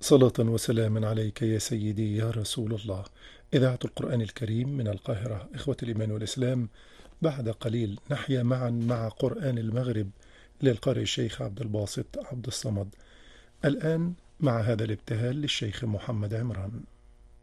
صلاة وسلاما عليك يا سيدي يا رسول الله. إذاعة القرآن الكريم من القاهرة، إخوة الإيمان والإسلام. بعد قليل نحيا معا مع قرآن المغرب للقارئ الشيخ عبد الباسط عبد الصمد. الآن مع هذا الابتهال للشيخ محمد عمران.